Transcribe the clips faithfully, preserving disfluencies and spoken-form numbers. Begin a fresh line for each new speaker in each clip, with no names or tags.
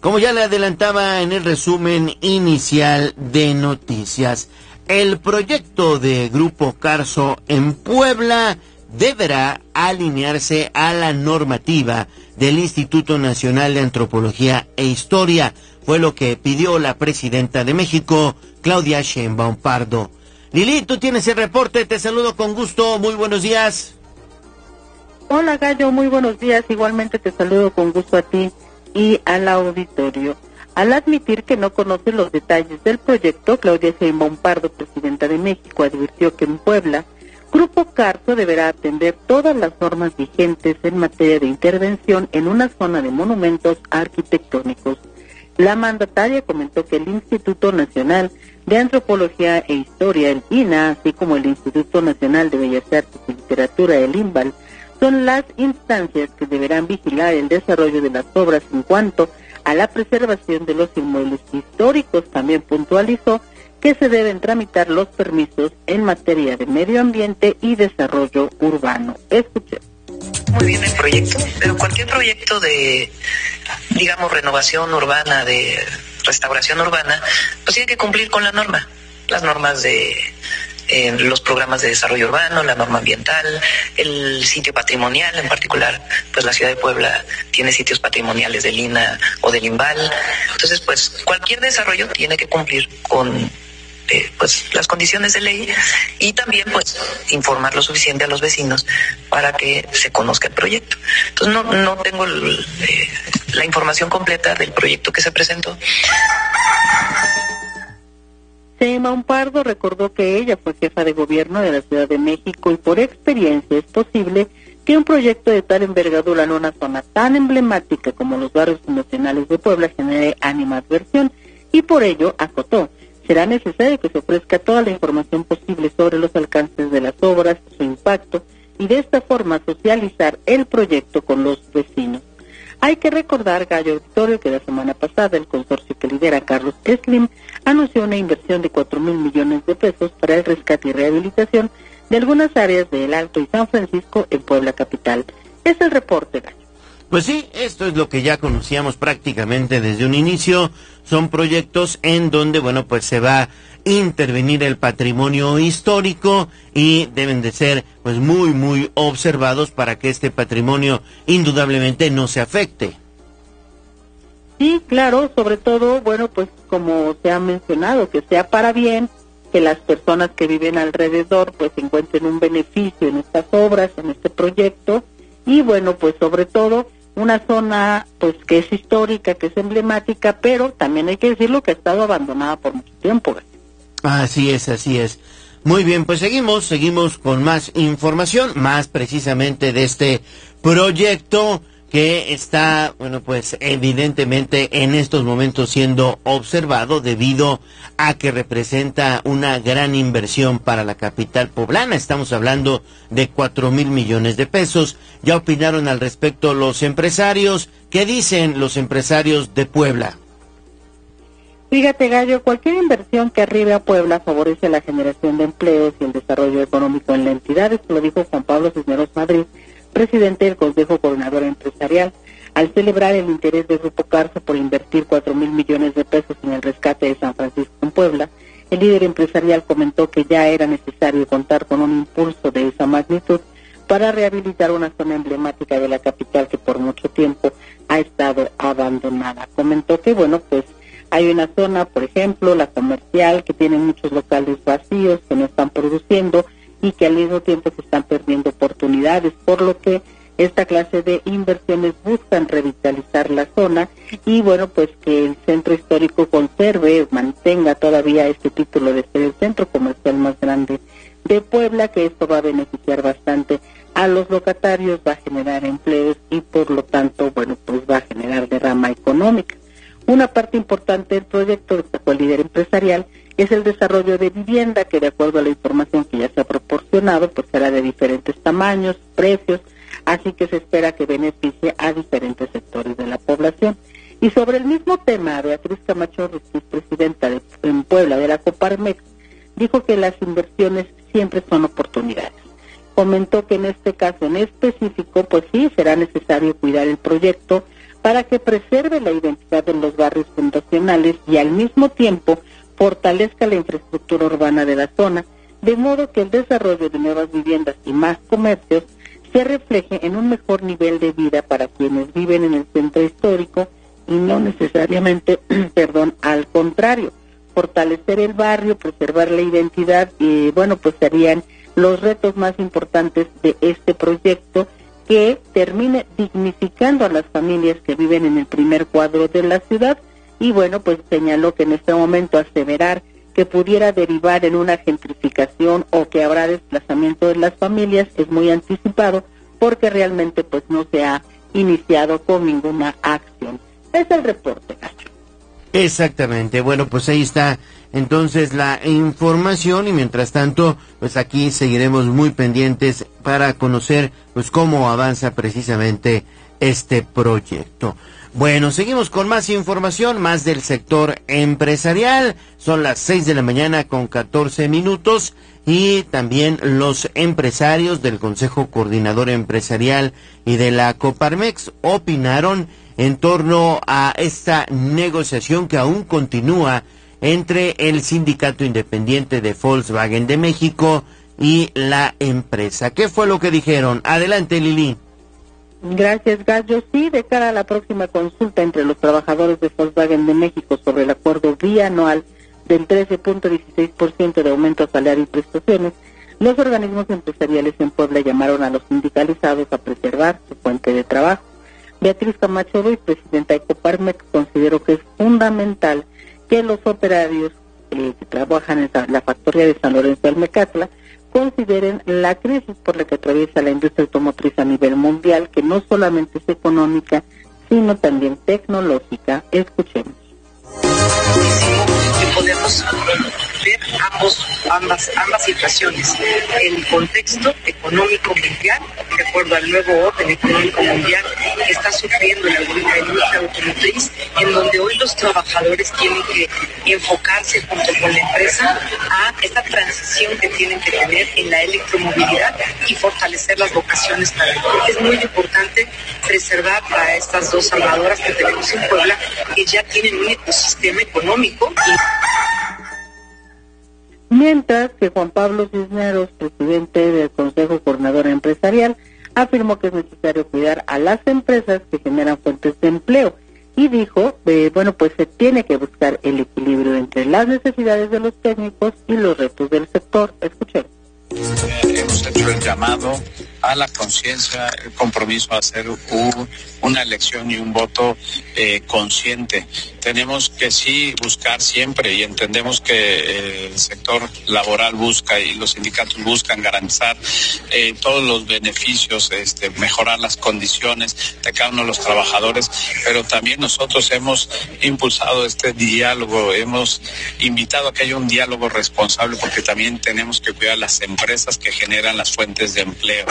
Como ya le adelantaba en el resumen inicial de noticias, el proyecto de Grupo Carso en Puebla deberá alinearse a la normativa del Instituto Nacional de Antropología e Historia. Fue lo que pidió la presidenta de México, Claudia Sheinbaum Pardo. Lili, tú tienes el reporte, te saludo con gusto, muy buenos días.
Hola Gallo, muy buenos días, igualmente te saludo con gusto a ti y al auditorio. Al admitir que no conoce los detalles del proyecto, Claudia Sheinbaum Pardo, presidenta de México, advirtió que en Puebla, Grupo Carso deberá atender todas las normas vigentes en materia de intervención en una zona de monumentos arquitectónicos. La mandataria comentó que el Instituto Nacional de Antropología e Historia, el I N A, así como el Instituto Nacional de Bellas Artes y Literatura, el INVAL, son las instancias que deberán vigilar el desarrollo de las obras en cuanto a la preservación de los inmuebles históricos. También puntualizó que se deben tramitar los permisos en materia de medio ambiente y desarrollo urbano. Escuchemos.
Muy bien el proyecto, pero cualquier proyecto de, digamos, renovación urbana, de restauración urbana, pues tiene que cumplir con la norma, las normas de eh, los programas de desarrollo urbano, la norma ambiental, el sitio patrimonial, en particular, pues la ciudad de Puebla tiene sitios patrimoniales del I N A o del INVAL. Entonces, pues cualquier desarrollo tiene que cumplir con Eh, pues las condiciones de ley y también pues informar lo suficiente a los vecinos para que se conozca el proyecto. Entonces no no tengo el, eh, la información completa del proyecto que se presentó.
Sheinbaum Pardo recordó que ella fue jefa de gobierno de la Ciudad de México y por experiencia es posible que un proyecto de tal envergadura en una zona tan emblemática como los barrios fundacionales de Puebla genere animadversión y por ello acotó: será necesario que se ofrezca toda la información posible sobre los alcances de las obras, su impacto, y de esta forma socializar el proyecto con los vecinos. Hay que recordar, Gallo Auditorio, que la semana pasada el consorcio que lidera Carlos Slim anunció una inversión de cuatro mil millones de pesos para el rescate y rehabilitación de algunas áreas de El Alto y San Francisco en Puebla capital. Es el reporte, Gallo.
Pues sí, esto es lo que ya conocíamos prácticamente desde un inicio. Son proyectos en donde, bueno, pues se va a intervenir el patrimonio histórico y deben de ser, pues, muy, muy observados para que este patrimonio indudablemente no se afecte.
Sí, claro, sobre todo, bueno, pues como se ha mencionado, que sea para bien, que las personas que viven alrededor, pues, encuentren un beneficio en estas obras, en este proyecto, y bueno, pues sobre todo una zona pues que es histórica, que es emblemática, pero también hay que decirlo que ha estado abandonada por mucho tiempo.
Así es, así es. Muy bien, pues seguimos, seguimos con más información, más precisamente de este proyecto que está, bueno, pues evidentemente en estos momentos siendo observado debido a que representa una gran inversión para la capital poblana. Estamos hablando de cuatro mil millones de pesos. Ya opinaron al respecto los empresarios. ¿Qué dicen los empresarios de Puebla?
Fíjate, Gallo, cualquier inversión que arribe a Puebla favorece la generación de empleos y el desarrollo económico en la entidad. Esto lo dijo Juan Pablo Cisneros Madrid, presidente del Consejo Coordinador Empresarial, al celebrar el interés del Grupo Carso por invertir cuatro mil millones de pesos en el rescate de San Francisco en Puebla. El líder empresarial comentó que ya era necesario contar con un impulso de esa magnitud para rehabilitar una zona emblemática de la capital que por mucho tiempo ha estado abandonada. Comentó que, bueno, pues hay una zona, por ejemplo, la comercial, que tiene muchos locales vacíos que no están produciendo y que al mismo tiempo se están perdiendo oportunidades, por lo que esta clase de inversiones buscan revitalizar la zona y bueno, pues que el centro histórico conserve, mantenga todavía este título de ser el centro comercial más grande de Puebla, que esto va a beneficiar bastante a los locatarios, va a generar empleos y por lo tanto, bueno, pues va a generar derrama económica. Una parte importante del proyecto, destacó el líder empresarial, es el desarrollo de vivienda que, de acuerdo a la información que ya se ha proporcionado, pues será de diferentes tamaños, precios, así que se espera que beneficie a diferentes sectores de la población. Y sobre el mismo tema, Beatriz Camacho Ruiz, presidenta de, en Puebla de la Coparmex, dijo que las inversiones siempre son oportunidades. Comentó que en este caso en específico, pues sí, será necesario cuidar el proyecto, para que preserve la identidad de los barrios fundacionales y al mismo tiempo fortalezca la infraestructura urbana de la zona, de modo que el desarrollo de nuevas viviendas y más comercios se refleje en un mejor nivel de vida para quienes viven en el centro histórico y no necesariamente, perdón, al contrario, fortalecer el barrio, preservar la identidad y bueno, pues serían los retos más importantes de este proyecto, que termine dignificando a las familias que viven en el primer cuadro de la ciudad. Y bueno, pues señaló que en este momento aseverar que pudiera derivar en una gentrificación o que habrá desplazamiento de las familias es muy anticipado, porque realmente pues no se ha iniciado con ninguna acción. Es el reporte, Nacho.
Exactamente. Bueno, pues ahí está entonces la información, y mientras tanto, pues aquí seguiremos muy pendientes para conocer pues cómo avanza precisamente este proyecto. Bueno, seguimos con más información, más del sector empresarial. Son las seis de la mañana con catorce minutos, y también los empresarios del Consejo Coordinador Empresarial y de la Coparmex opinaron en torno a esta negociación que aún continúa entre el Sindicato Independiente de Volkswagen de México y la empresa. ¿Qué fue lo que dijeron? Adelante, Lili.
Gracias, Gallo. Sí, de cara a la próxima consulta entre los trabajadores de Volkswagen de México sobre el acuerdo bianual del trece punto dieciséis por ciento de aumento a salario y prestaciones, los organismos empresariales en Puebla llamaron a los sindicalizados a preservar su fuente de trabajo. Beatriz Camacho Ruiz, presidenta de Coparmex, consideró que es fundamental que los operarios eh, que trabajan en la factoría de San Lorenzo del Mecatla consideren la crisis por la que atraviesa la industria automotriz a nivel mundial, que no solamente es económica, sino también tecnológica. Escuchemos.
Que podemos ver ambos, ambas, ambas situaciones. El contexto económico mundial, de acuerdo al nuevo orden económico mundial que está sufriendo la industria automotriz, en donde hoy los trabajadores tienen que enfocarse junto con la empresa a esta transición que tienen que tener en la electromovilidad y fortalecer las vocaciones para ello. Es muy importante preservar a estas dos salvadoras que tenemos en Puebla, que ya tienen un ecosistema económico.
Mientras que Juan Pablo Cisneros, presidente del Consejo Coordinador Empresarial, afirmó que es necesario cuidar a las empresas que generan fuentes de empleo y dijo, eh, bueno, pues se tiene que buscar el equilibrio entre las necesidades de los técnicos y los retos del sector. Escuchemos.
Hemos hecho el llamado a la conciencia, el compromiso a hacer un, una elección y un voto eh, consciente. Tenemos que sí buscar siempre, y entendemos que eh, el sector laboral busca y los sindicatos buscan garantizar eh, todos los beneficios, este, mejorar las condiciones de cada uno de los trabajadores, pero también nosotros hemos impulsado este diálogo, hemos invitado a que haya un diálogo responsable, porque también tenemos que cuidar las empresas que generan las fuentes de empleo.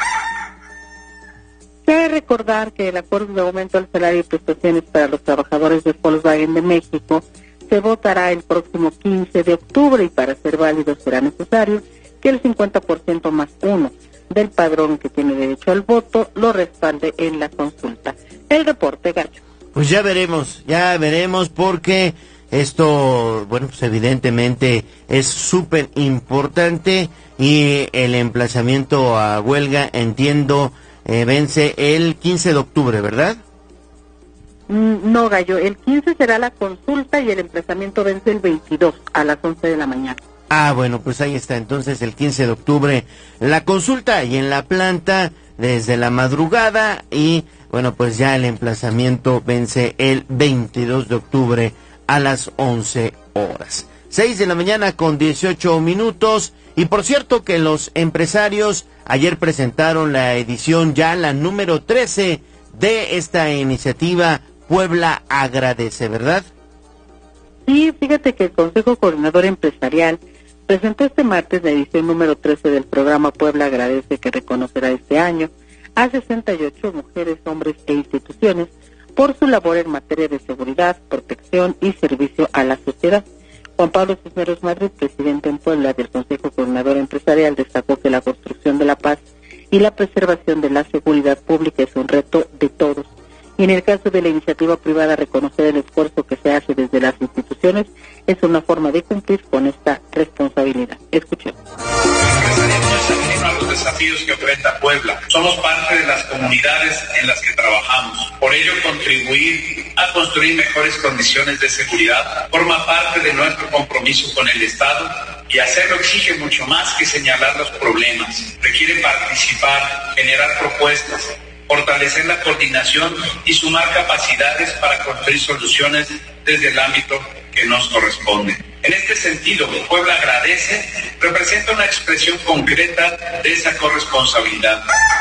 Cabe recordar que el acuerdo de aumento al salario y prestaciones para los trabajadores de Volkswagen de México se votará el próximo quince de octubre, y para ser válido será necesario que el cincuenta por ciento más uno del padrón que tiene derecho al voto lo respalde en la consulta. El reporte, Gallo.
Pues ya veremos, ya veremos, porque esto, bueno, pues evidentemente es súper importante, y el emplazamiento a huelga, entiendo, eh, vence el quince de octubre, ¿verdad?
No, Gallo, el quince será la consulta y el emplazamiento vence el veintidós a las once de la mañana.
Ah, bueno, pues ahí está, entonces el quince de octubre la consulta, y en la planta desde la madrugada, y bueno, pues ya el emplazamiento vence el veintidós de octubre a las once horas. seis de la mañana con dieciocho minutos, y por cierto que los empresarios ayer presentaron la edición ya, la número trece de esta iniciativa Puebla Agradece, ¿verdad?
Sí, fíjate que el Consejo Coordinador Empresarial presentó este martes la edición número trece del programa Puebla Agradece, que reconocerá este año a sesenta y ocho mujeres, hombres e instituciones por su labor en materia de seguridad, protección y servicio a la sociedad. Juan Pablo Cisneros Madrid, presidente en Puebla del Consejo Coordinador Empresarial, destacó que la construcción de la paz y la preservación de la seguridad pública es un reto de todos, Y en el caso de la iniciativa privada, reconocer el esfuerzo que se hace desde las instituciones es una forma de cumplir con esta responsabilidad. Escuchemos.
A los desafíos que enfrenta Puebla. Somos parte de las comunidades en las que trabajamos. Por ello, contribuir a construir mejores condiciones de seguridad forma parte de nuestro compromiso con el Estado, y hacerlo exige mucho más que señalar los problemas. Requiere participar, generar propuestas, fortalecer la coordinación y sumar capacidades para construir soluciones desde el ámbito que nos corresponde. En este sentido, Puebla agradece, representa una expresión concreta de esa corresponsabilidad.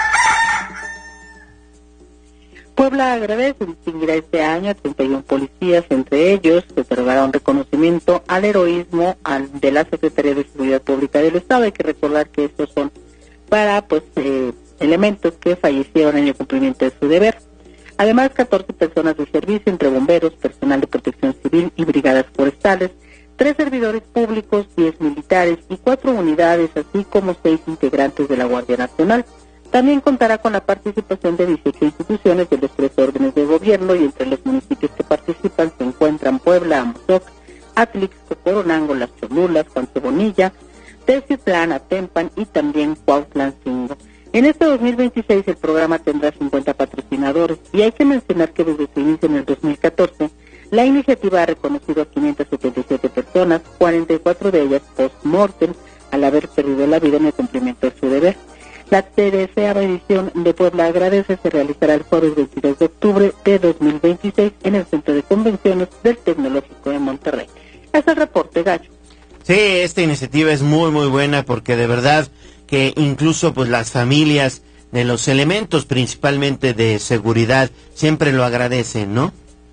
Puebla agradece distinguir este año a treinta y uno policías, entre ellos se otorgará un reconocimiento al heroísmo al, de la Secretaría de Seguridad Pública del Estado. Hay que recordar que estos son para pues eh, elementos que fallecieron en el cumplimiento de su deber. Además, catorce personas de servicio entre bomberos, personal de protección civil y brigadas forestales, tres servidores públicos, diez militares y cuatro unidades, así como seis integrantes de la Guardia Nacional. También contará con la participación de dieciocho instituciones de los tres órdenes de gobierno, y entre los municipios que participan se encuentran Puebla, Amozoc, Atlixco, Coronango, Las Cholulas, Juan Cebonilla, Teciutlán, Atempan y también Cuautlancingo. En este dos mil veintiséis el programa tendrá cincuenta patrocinadores, y hay que mencionar que desde su inicio en el dos mil catorce, la iniciativa ha reconocido a quinientas setenta y siete personas, cuarenta y cuatro de ellas post-mortem, al haber perdido la vida en el cumplimiento de su deber. La treceava edición de Puebla Agradece se realizará el jueves veintidós de octubre de dos mil veintiséis en el Centro de Convenciones del Tecnológico de Monterrey. Es el reporte, Gallo.
Sí, esta iniciativa es muy, muy buena, porque de verdad que incluso pues las familias de los elementos, principalmente de seguridad, siempre lo agradecen, ¿no?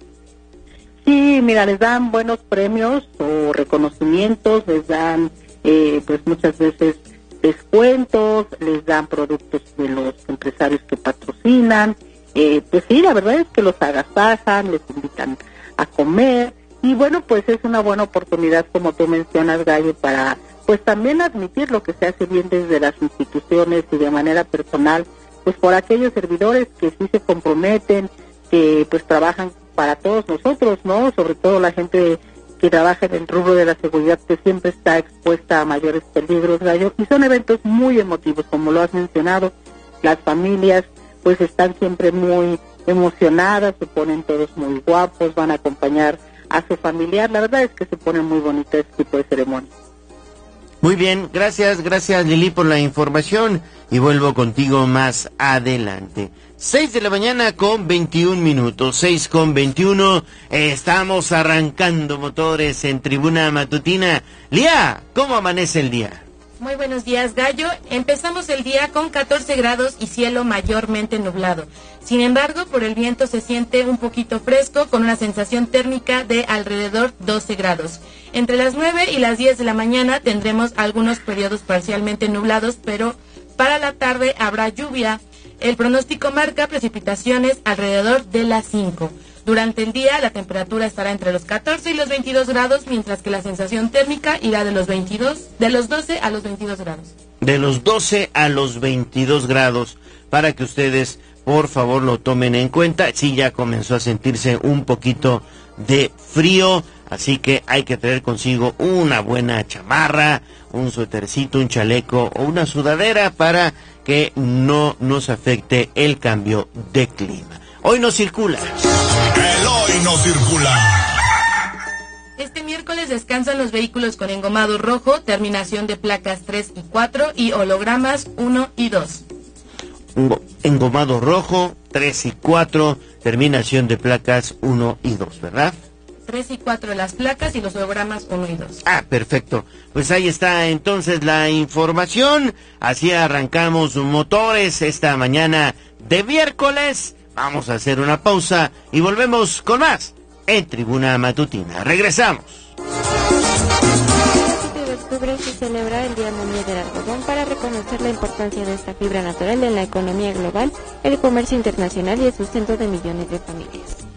Sí, mira, les dan buenos premios o reconocimientos, les dan eh, pues muchas veces descuentos, les dan productos de los empresarios que patrocinan, eh, pues sí, la verdad es que los agasajan, les invitan a comer, y bueno, pues es una buena oportunidad, como tú mencionas, Gallo, para pues también admitir lo que se hace bien desde las instituciones y de manera personal, pues por aquellos servidores que sí se comprometen, que pues trabajan para todos nosotros, ¿no? Sobre todo la gente que trabaja en el rubro de la seguridad, que siempre está expuesta a mayores peligros, Gallo, y son eventos muy emotivos, como lo has mencionado. Las familias pues están siempre muy emocionadas, se ponen todos muy guapos, van a acompañar a su familiar. La verdad es que se pone muy bonito este tipo de ceremonias.
Muy bien, gracias, gracias Lili por la información, y vuelvo contigo más adelante. Seis de la mañana con veintiún minutos, seis con veintiuno, estamos arrancando motores en Tribuna Matutina. Lía, ¿cómo amanece el día?
Muy buenos días, Gallo. Empezamos el día con catorce grados y cielo mayormente nublado. Sin embargo, por el viento se siente un poquito fresco, con una sensación térmica de alrededor doce grados. Entre las nueve y las diez de la mañana tendremos algunos periodos parcialmente nublados, pero para la tarde habrá lluvia. El pronóstico marca precipitaciones alrededor de las cinco. Durante el día la temperatura estará entre los catorce y los veintidós grados, mientras que la sensación térmica irá de los veintidós, de los doce a los veintidós grados.
De los doce a los veintidós grados, para que ustedes por favor lo tomen en cuenta. Sí, ya comenzó a sentirse un poquito de frío, así que hay que traer consigo una buena chamarra, un suétercito, un chaleco o una sudadera para que no nos afecte el cambio de clima. Hoy no circula.
El hoy no circula.
Este miércoles descansan los vehículos con engomado rojo, terminación de placas tres y cuatro y hologramas uno y dos.
Engomado rojo, tres y cuatro, terminación de placas uno y dos, ¿verdad?
tres y cuatro las placas y los hologramas uno y dos.
Ah, perfecto. Pues ahí está entonces la información. Así arrancamos motores esta mañana de miércoles. Vamos a hacer una pausa y volvemos con más en Tribuna Matutina. Regresamos.
El siete de octubre se celebra el Día Mundial del Algodón para reconocer la importancia de esta fibra natural en la economía global, el comercio internacional y el sustento de millones de familias.